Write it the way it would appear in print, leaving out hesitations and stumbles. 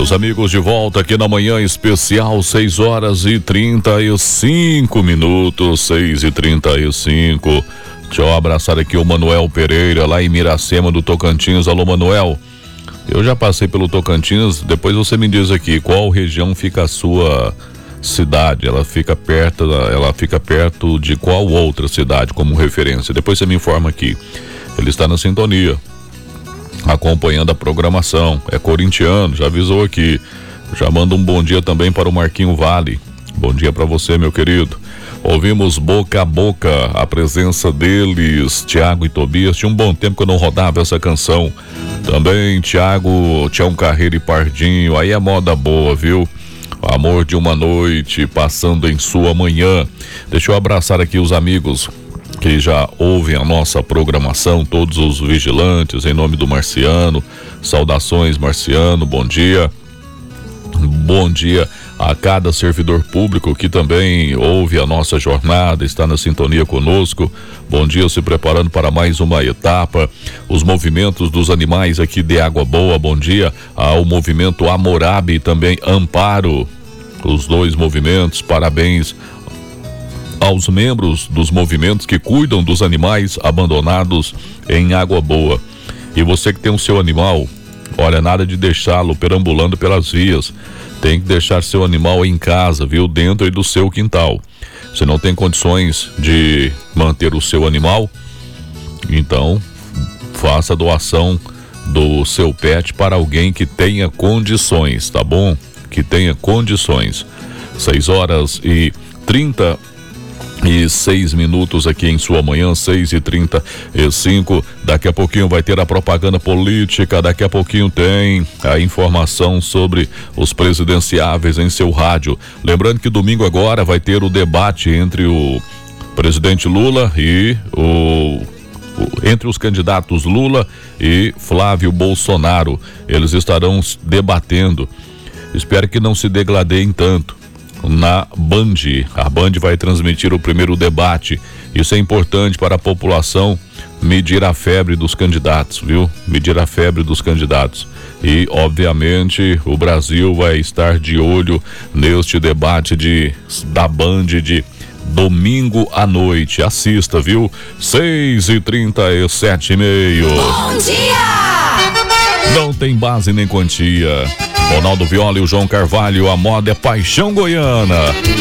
Meus amigos, de volta aqui na manhã especial, 6h35, 6h35. Deixa eu abraçar aqui o Manuel Pereira, lá em Miracema do Tocantins. Alô, Manuel. Eu já passei pelo Tocantins, depois você me diz aqui qual região fica a sua cidade. Ela fica perto de qual outra cidade como referência? Depois você me informa aqui. Ele está na sintonia, acompanhando a programação, é corintiano, já avisou aqui. Já manda um bom dia também para o Marquinho Vale. Bom dia para você, meu querido. Ouvimos Boca a Boca, a presença deles, Tiago e Tobias. Tinha um bom tempo que eu não rodava essa canção. Também Tiago, Tião Carreiro e Pardinho, aí é moda boa, viu? Amor de uma noite, passando em sua manhã. Deixa eu abraçar aqui os amigos que já ouvem a nossa programação, todos os vigilantes, em nome do Marciano. Saudações, Marciano, bom dia. Bom dia a cada servidor público que também ouve a nossa jornada, está na sintonia conosco. Bom dia, se preparando para mais uma etapa. Os movimentos dos animais aqui de Água Boa, bom dia ao movimento Hammurabi e também Amparo. Os dois movimentos, parabéns aos membros dos movimentos que cuidam dos animais abandonados em Água Boa. E você que tem o seu animal, olha, nada de deixá-lo perambulando pelas vias. Tem que deixar seu animal em casa, viu? Dentro do seu quintal. Você não tem condições de manter o seu animal? Então, faça a doação do seu pet para alguém que tenha condições, tá bom? Que tenha condições. 6h36 aqui em sua manhã, 6h35. Daqui a pouquinho vai ter a propaganda política, daqui a pouquinho tem a informação sobre os presidenciáveis em seu rádio. Lembrando que domingo agora vai ter o debate entre o presidente Lula e entre os candidatos Lula e Flávio Bolsonaro. Eles estarão debatendo. Espero que não se degladeiem tanto. Na Band, a Band vai transmitir o primeiro debate. Isso é importante para a população medir a febre dos candidatos, viu? Medir a febre dos candidatos. E, obviamente, o Brasil vai estar de olho neste debate da Band de domingo à noite. Assista, viu? 6h37. Bom dia! Não tem base nem quantia. Ronaldo Viola e o João Carvalho, a moda é paixão goiana.